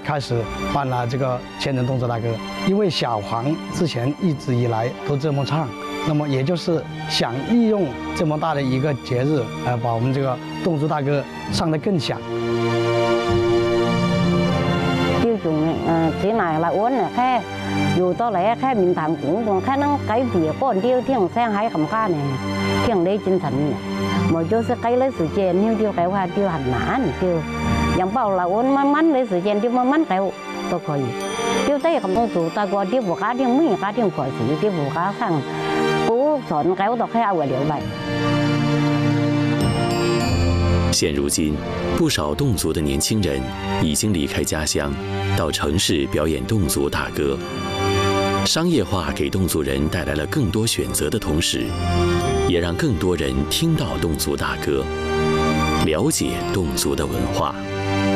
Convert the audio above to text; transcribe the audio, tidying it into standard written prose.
开始办了这个千人侗族大歌。因为小黄之前一直以来都这么唱，那么也就是想利用这么大的一个节日，把我们这个侗族大歌唱得更响。 tiêu chuẩn thế này là uốn này khe dù to lẽ khe mình làm cũng khe nó cái việc con tiêu thiêng sang hay cầm ca này thiêng đây chân thần mà cho sẽ cái lấy sự chèn nhưng tiêu cái hoa tiêu hạt nã này tiêu giống bảo là uốn mắn lấy sự chèn tiêu mắn cái tôi khỏi tiêu tây cầm tông chủ ta qua tiêu bộ cá tiêu mấy cá tiêu khỏi sự tiêu bộ cá sang cú sọn cái tôi khe ao ở điều vậy。 现如今，不少侗族的年轻人已经离开家乡，到城市表演侗族大歌。商业化给侗族人带来了更多选择的同时，也让更多人听到侗族大歌，了解侗族的文化。